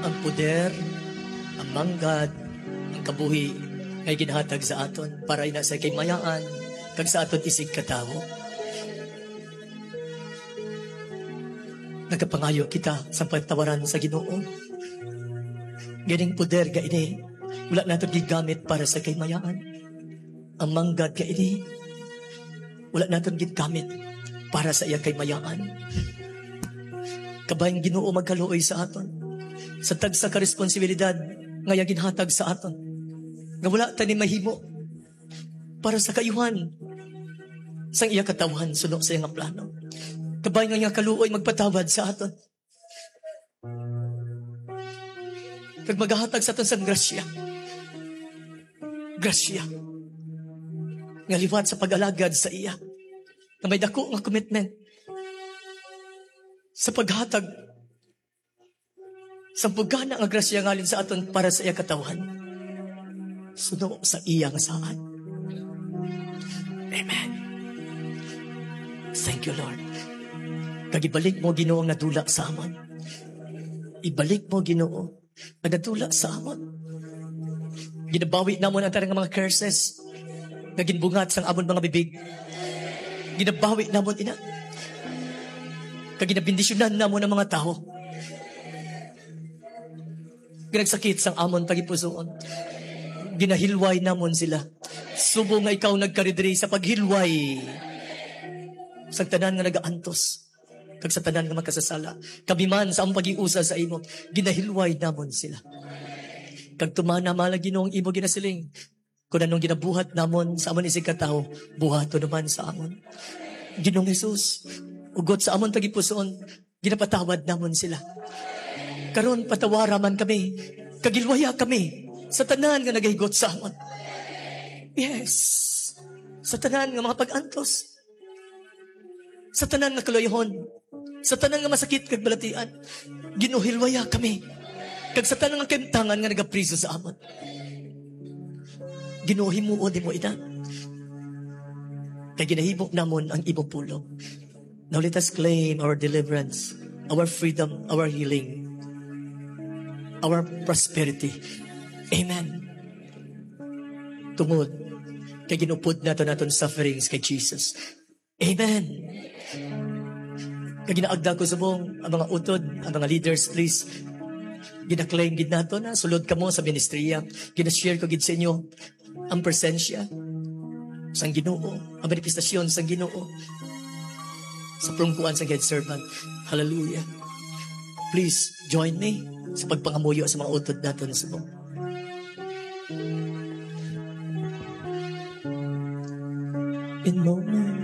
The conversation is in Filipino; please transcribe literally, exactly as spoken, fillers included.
ang poder, ang manggad, ang kabuhi ngay ginhatag sa aton para ina sa kay mayaan kag sa aton isig katawo. Nagapangayo kita sa pagtawaran sa Ginoo. Ganing poder ga ini wala nato gigamit para sa kay mayaan. Ang manggad ga ini wala nato gigamit para sa iya kay mayaan. Kabayang Ginoo magkaluoy sa aton sa tagsa ka responsibilidad nga ginhatag sa aton nga wala tani mahimo para sa kayuhan sang iya katawan suno sa iyang plano. Kabayang nga kaluoy magpatawad sa aton kag maghatag sa aton sang grasya. Grasya nga liwat sa pag-alagad sa iya na may dako nga commitment sa paghatag sa pugana nga grasya ngalin sa aton para sa iya katawan suno sa iya nga saan. Amen. Thank you, Lord. Kag ibalik mo Ginoo ang nadula sa amon. Ibalik mo Ginoo ang nadula sa amon. Ginabawi namon ang tarang mga curses nga ginbungat sang amon mga bibig. Ginabawi namon ina. Kag ginabindisyonan namon ang mga tao. Ginagsakit sang amon pagipusoon. Ginahilway namon sila. Subo nga ikaw nagkaridri sa paghilway sa tanan nga nagaantos kag sa tanan nga makasasala. Kabiman sa among pag-iusa sa imo, ginahilway namon sila. Kag tumana mala Ginoong imo ginasiling, kung anong ginabuhat namon sa amon isig katao, buhato naman sa amon. Ginoong Jesus, ugot sa amon pagipusoon, ginapatawad namon sila. Karon patawara man kami, kagilwaya kami sa tanan nga nagahigot sa amon. Yes, sa tanan nga mga pag-antos, sa tanan nga kaloyhon, sa tanan nga masakit kag balatian, ginuhilwaya kami. Kag sa tanan nga kentangan nga nagapriso sa amon, ginuhimuon mo ina. Kay ginahibok namon ang imong pulong. Now let us claim our deliverance, our freedom, our healing, our prosperity. Amen. Tungod kay ginupod nato naton sufferings kay Jesus. Amen. Kag ginaagda ko subong ang mga utod, ang mga leaders, please. Ginaklaim gid nato na sulod kamo sa ministriya. Ginashare ko gid sa inyo ang presensya sang Ginoo, ang manifestasyon sang Ginoo sa prungkuan sa head servant. Hallelujah. Please join me sa pagpangamuyo sa mga utod naton subong. In moments